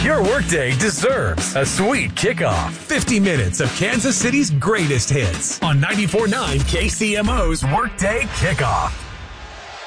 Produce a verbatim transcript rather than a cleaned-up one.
Your workday deserves a sweet kickoff. fifty minutes of Kansas City's greatest hits on ninety-four point nine K C M O's Workday Kickoff.